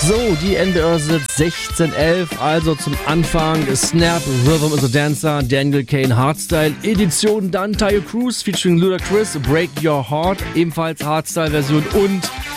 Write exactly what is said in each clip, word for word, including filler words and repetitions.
So, die N B R sitzt sechzehn elf, also zum Anfang Snap, Rhythm is a Dancer, Daniel Cain Hardstyle Edition, dann Taio Cruz featuring Ludacris, Break Your Heart, ebenfalls Hardstyle-Version und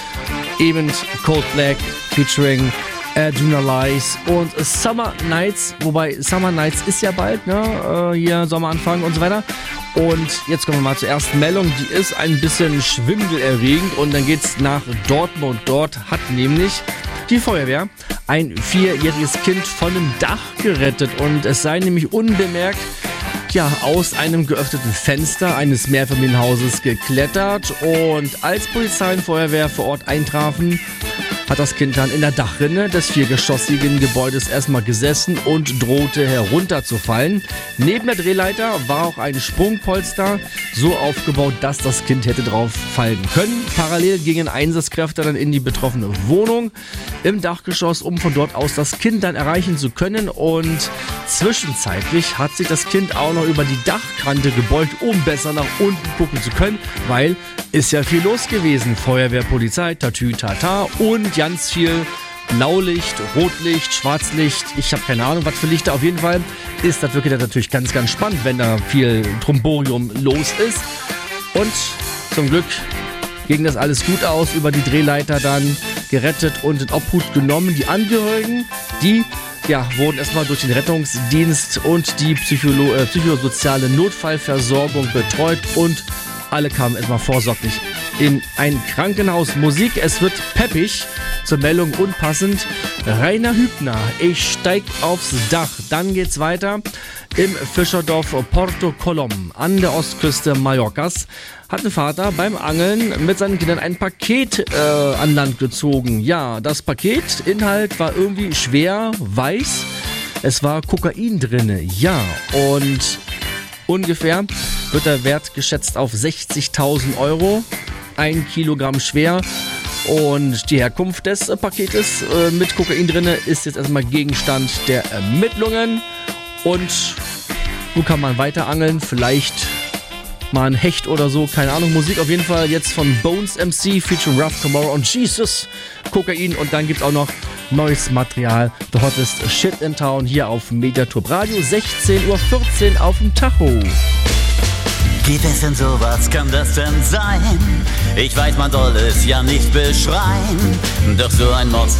eben Cold Black featuring Aduna Lies und Summer Nights, wobei Summer Nights ist ja bald, ne, äh, hier Sommeranfang und so weiter. Und jetzt kommen wir mal zur ersten Meldung, die ist ein bisschen schwindelerregend und dann geht's nach Dortmund. Dort hat nämlich die Feuerwehr ein vierjähriges Kind von einem Dach gerettet und es sei nämlich unbemerkt ja, aus einem geöffneten Fenster eines Mehrfamilienhauses geklettert und als Polizei und Feuerwehr vor Ort eintrafen, hat das Kind dann in der Dachrinne des viergeschossigen Gebäudes erstmal gesessen und drohte herunterzufallen. Neben der Drehleiter war auch ein Sprungpolster so aufgebaut, dass das Kind hätte drauf fallen können. Parallel gingen Einsatzkräfte dann in die betroffene Wohnung im Dachgeschoss, um von dort aus das Kind dann erreichen zu können. Und zwischenzeitlich hat sich das Kind auch noch über die Dachkante gebeugt, um besser nach unten gucken zu können, weil ist ja viel los gewesen. Feuerwehr, Polizei, Tatü, Tata und ganz viel Blaulicht, Rotlicht, Schwarzlicht. Ich habe keine Ahnung, was für Lichter. Auf jeden Fall ist das wirklich natürlich ganz, ganz spannend, wenn da viel Tromborium los ist. Und zum Glück ging das alles gut aus, über die Drehleiter dann gerettet und in Obhut genommen. Die Angehörigen, die ja, wurden erstmal durch den Rettungsdienst und die Psycholo- äh, psychosoziale Notfallversorgung betreut und alle kamen erstmal vorsorglich in ein Krankenhaus. Musik, es wird peppig, zur Meldung unpassend. Rainer Hübner, ich steig aufs Dach. Dann geht's weiter im Fischerdorf Porto Colom an der Ostküste Mallorcas. Hat ein Vater beim Angeln mit seinen Kindern ein Paket äh, an Land gezogen. Ja, das Paket, Inhalt war irgendwie schwer, weiß. Es war Kokain drinne, ja. Und ungefähr wird der Wert geschätzt auf sechzigtausend Euro. Ein Kilogramm schwer. Und die Herkunft des äh, Paketes äh, mit Kokain drinne ist jetzt erstmal Gegenstand der Ermittlungen. Und nun kann man weiter angeln, vielleicht mal ein Hecht oder so, keine Ahnung. Musik auf jeden Fall jetzt von Bones M C featuring Rough Tomorrow und Jesus, Kokain. Und dann gibt's auch noch neues Material, The Hottest Shit in Town hier auf Mediaturb Radio, sechzehn Uhr vierzehn auf dem Tacho. Geht es denn so, was kann das denn sein? Ich weiß, man soll es ja nicht beschreien, doch so ein Monster